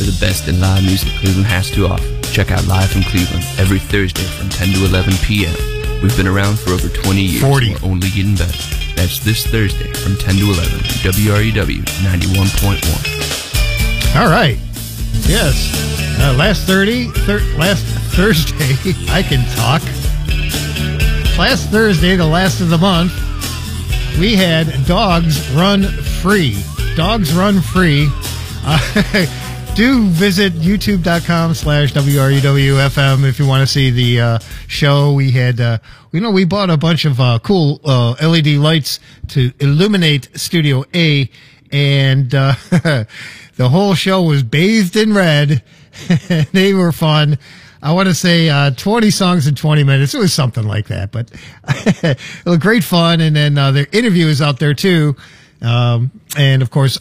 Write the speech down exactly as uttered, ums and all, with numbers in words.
for the best in live music Cleveland has to offer. Check out Live from Cleveland every Thursday from ten to eleven p.m. We've been around for over twenty years. forty. We're only getting better. That's this Thursday from ten to eleven on W R E W ninety-one point one. All right. Yes. Uh, last thirty, thir- last Thursday, I can talk. Last Thursday, the last of the month, we had Dogs Run Free. Dogs Run Free. Uh, do visit youtube.com slash WRUWFM if you want to see the uh, show. We had, uh, you know, we bought a bunch of uh, cool uh, L E D lights to illuminate Studio A, and uh, the whole show was bathed in red. They were fun. I want to say uh, twenty songs in twenty minutes. It was something like that, but it was great fun. And then uh, their interview is out there too. Um, and of course,